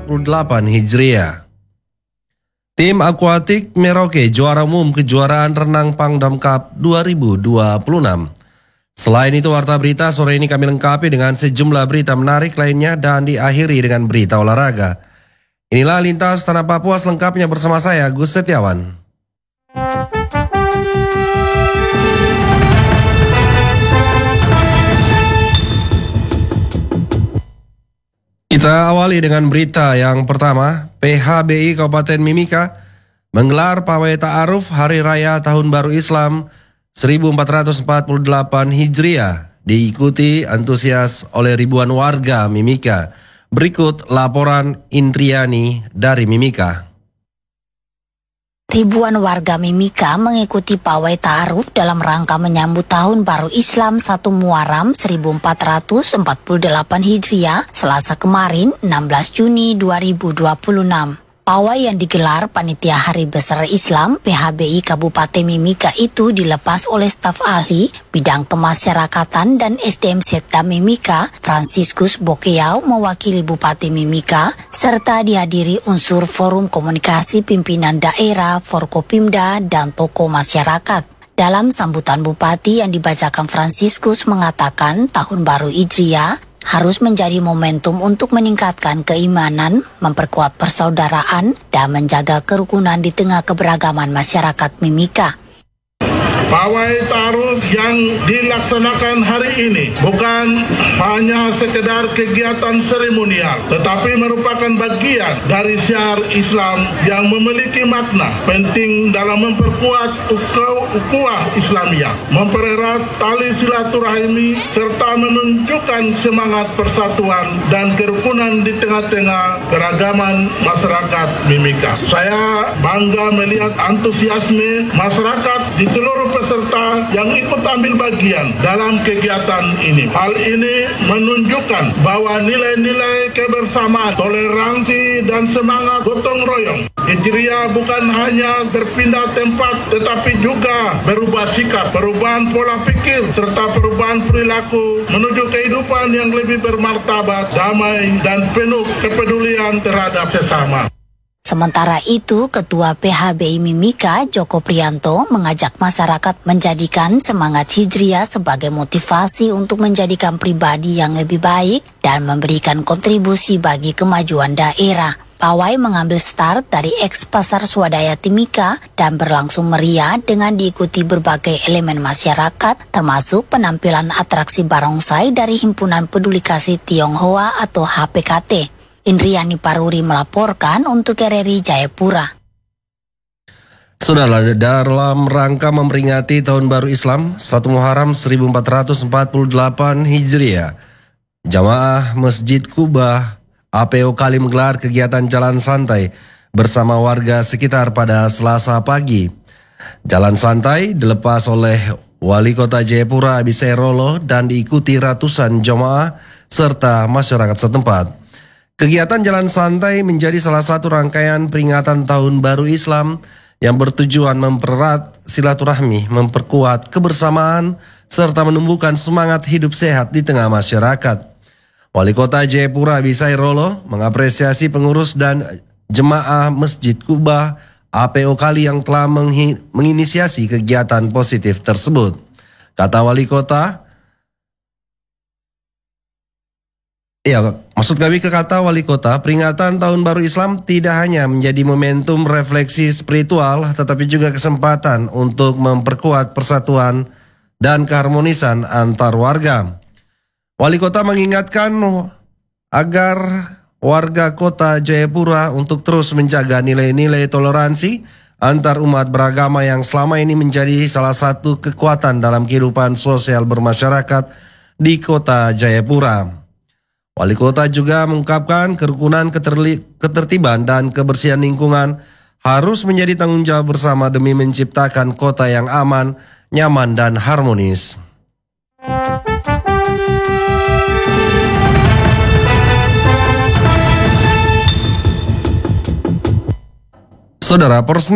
Hijriah. Tim Aquatic Merauke juara umum kejuaraan renang Pangdam Cup 2026. Selain itu, warta berita sore ini kami lengkapi dengan sejumlah berita menarik lainnya dan diakhiri dengan berita olahraga. Inilah Lintas Tanah Papua selengkapnya bersama saya, Gus Setiawan. Kita awali dengan berita yang pertama. PHBI Kabupaten Mimika menggelar pawai ta'aruf Hari Raya Tahun Baru Islam 1448 Hijriah, diikuti antusias oleh ribuan warga Mimika. Berikut laporan Indriani dari Mimika. Ribuan warga Mimika mengikuti pawai ta'aruf dalam rangka menyambut Tahun Baru Islam 1 Muharram 1448 Hijriah, Selasa kemarin 16 Juni 2026. Pawai yang digelar Panitia Hari Besar Islam PHBI Kabupaten Mimika itu dilepas oleh staf ahli bidang kemasyarakatan dan SDM Setda Mimika, Franciscus Bokeau mewakili Bupati Mimika, serta dihadiri unsur forum komunikasi pimpinan daerah, Forkopimda, dan tokoh masyarakat. Dalam sambutan Bupati yang dibacakan Franciscus mengatakan Tahun Baru Hijriah harus menjadi momentum untuk meningkatkan keimanan, memperkuat persaudaraan, dan menjaga kerukunan di tengah keberagaman masyarakat Mimika. Pawai ta'aruf yang dilaksanakan hari ini bukan hanya sekedar kegiatan seremonial, tetapi merupakan bagian dari syiar Islam yang memiliki makna penting dalam memperkuat ukhuwah Islamiyah, mempererat tali silaturahmi, serta menunjukkan semangat persatuan dan kerukunan di tengah-tengah keragaman masyarakat Mimika. Saya bangga melihat antusiasme masyarakat di seluruh peserta yang ikut ambil bagian dalam kegiatan ini. Hal ini menunjukkan bahwa nilai-nilai kebersamaan, toleransi, dan semangat gotong royong Hijriah bukan hanya berpindah tempat, tetapi juga berubah sikap, perubahan pola pikir, serta perubahan perilaku menuju kehidupan yang lebih bermartabat, damai, dan penuh kepedulian terhadap sesama. Sementara itu, Ketua PHBI Mimika, Joko Prianto, mengajak masyarakat menjadikan semangat Hijriah sebagai motivasi untuk menjadikan pribadi yang lebih baik dan memberikan kontribusi bagi kemajuan daerah. Pawai mengambil start dari eks Pasar Swadaya Timika dan berlangsung meriah dengan diikuti berbagai elemen masyarakat, termasuk penampilan atraksi barongsai dari Himpunan Peduli Kasih Tionghoa atau HPKT. Indriani Paruri melaporkan untuk RRI Jayapura. Saudara, dalam rangka memperingati Tahun Baru Islam 1 Muharram 1448 Hijriah, Jamaah Masjid Kubah APO Kali menggelar kegiatan jalan santai bersama warga sekitar pada Selasa pagi. Jalan santai dilepas oleh Wali Kota Jayapura Abisai Rolo dan diikuti ratusan jamaah serta masyarakat setempat. Kegiatan jalan santai menjadi salah satu rangkaian peringatan Tahun Baru Islam yang bertujuan mempererat silaturahmi, memperkuat kebersamaan, serta menumbuhkan semangat hidup sehat di tengah masyarakat. Wali Kota Jayapura Abisai Rolo mengapresiasi pengurus dan jemaah Masjid Kubah APO Kali yang telah menginisiasi kegiatan positif tersebut. Kata Wali Kota, kata Wali Kota, peringatan Tahun Baru Islam tidak hanya menjadi momentum refleksi spiritual, tetapi juga kesempatan untuk memperkuat persatuan dan keharmonisan antar warga. Wali Kota mengingatkan agar warga Kota Jayapura untuk terus menjaga nilai-nilai toleransi antar umat beragama yang selama ini menjadi salah satu kekuatan dalam kehidupan sosial bermasyarakat di Kota Jayapura. Wali Kota juga mengungkapkan kerukunan, ketertiban, dan kebersihan lingkungan harus menjadi tanggung jawab bersama demi menciptakan kota yang aman, nyaman, dan harmonis. Saudara,